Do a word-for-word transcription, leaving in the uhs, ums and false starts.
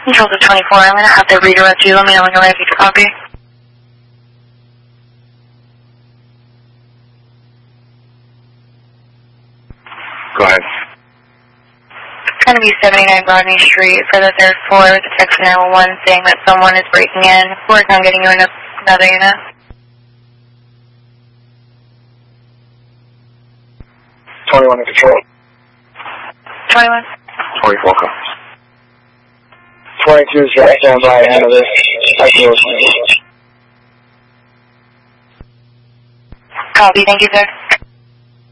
Control to twenty-four, I'm going to have to redirect you. Let me know when you're ready to copy. Go ahead. It's going to be seventy-nine Rodney Street for the third floor. The text nine one one saying that someone is breaking in. Working on getting you in another unit. twenty-one in control. twenty-one. twenty-four comes. twenty-two is right stand by to handle this. I close. Copy, thank you, sir.